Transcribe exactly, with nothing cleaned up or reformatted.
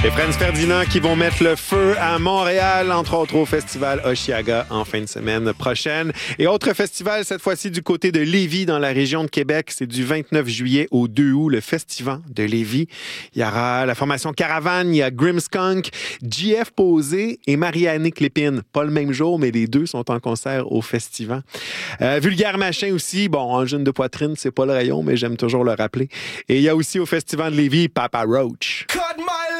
Les Franz Ferdinand qui vont mettre le feu à Montréal, entre autres au festival Osheaga en fin de semaine prochaine. Et autre festival, cette fois-ci du côté de Lévis, dans la région de Québec. C'est du vingt-neuf juillet au deux août, le Festival de Lévis. Il y aura la formation Caravane, il y a Grimmskunk, J F Posé et Marie-Annick Lépine. Pas le même jour, mais les deux sont en concert au festival. Euh, Vulgaire Machin aussi. Bon, Angine de poitrine, c'est pas le rayon, mais j'aime toujours le rappeler. Et il y a aussi au Festival de Lévis Papa Roach. Cut my